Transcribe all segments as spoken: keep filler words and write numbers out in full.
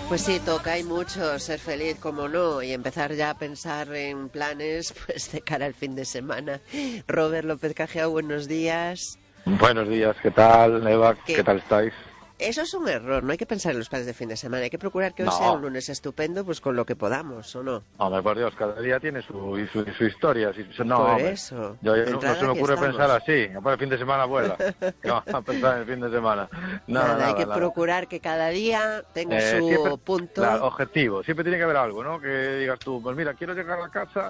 Pues sí, toca, hay mucho, ser feliz, como no, y empezar ya a pensar en planes pues de cara al fin de semana. Robert López Cajea, buenos días. Buenos días, ¿qué tal, Eva? ¿Qué Que tal estáis? eso es un error, no hay que pensar en los planes de fin de semana, hay que procurar que hoy sea un No, lunes estupendo, pues con lo que podamos, ¿o no? hombre, por Dios, cada día tiene su, su, su historia. Si- Por no, hombre, eso, yo, yo de no, no se entrada me aquí ocurre pensar estamos. así. Para el fin de semana vuela. ¿Qué vamos a pensar en el fin de semana? Nada, Nada, hay nada, que nada. procurar que cada día tenga Eh, siempre, su claro, punto. objetivo. Siempre tiene que haber algo, ¿no? Que digas tú, pues mira, quiero llegar a casa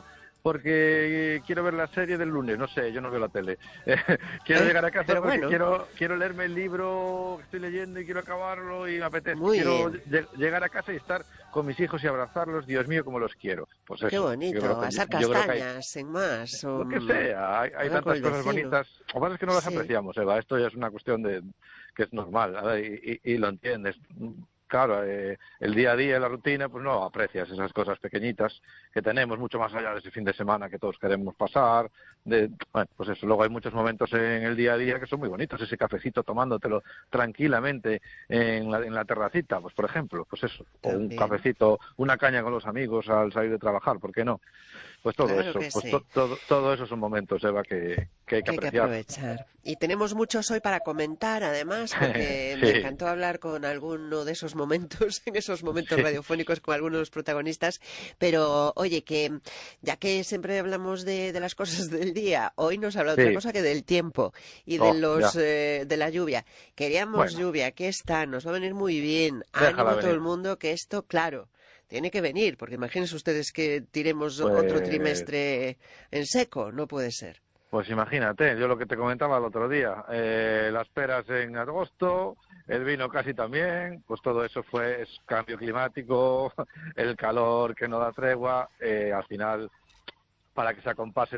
porque quiero ver la serie del lunes. No sé, yo no veo la tele. Quiero Eh, llegar a casa pero porque bueno, quiero quiero leerme el libro que estoy leyendo y quiero acabarlo y me apetece. muy Quiero bien, lle- llegar a casa y estar con mis hijos y abrazarlos. Dios mío, como los quiero. Pues qué eso. Yo creo bonito, que asar yo creo que hay castañas, en más, o lo que mm, sea. Hay, hay hablar con tantas el cosas vecino. bonitas. Lo que pasa es que no las Sí. apreciamos, Eva. Esto ya es una cuestión de que es normal, ¿verdad? y, y, y lo entiendes. Claro, eh, el día a día, la rutina, pues no aprecias esas cosas pequeñitas que tenemos mucho más allá de ese fin de semana que todos queremos pasar. De, bueno, pues eso, luego hay muchos momentos en el día a día que son muy bonitos, ese cafecito tomándotelo tranquilamente en la, en la terracita, pues por ejemplo, pues eso, o un También, cafecito, una caña con los amigos al salir de trabajar, ¿por qué no? Pues todo claro eso, que pues to, sí, todo, todo eso son momentos, Eva, que, que hay que que hay que apreciar. aprovechar. Y tenemos muchos hoy para comentar, además, porque me Sí, encantó hablar con alguno de esos momentos, en esos momentos sí, radiofónicos con algunos de los protagonistas. Pero, oye, que ya que siempre hablamos de, de las cosas del día, hoy nos habla otra sí, cosa que del tiempo y de oh, los ya, eh, de la lluvia. Queríamos bueno, lluvia, aquí está, nos va a venir muy bien. Ánimo déjala a todo el venir. mundo, que esto, claro, tiene que venir, porque imagínense ustedes que tiremos otro Pues trimestre en seco, no puede ser. Pues imagínate, yo lo que te comentaba el otro día, eh, las peras en agosto, el vino casi también, pues todo eso fue es cambio climático, el calor que no da tregua, eh, al final, para que se acompase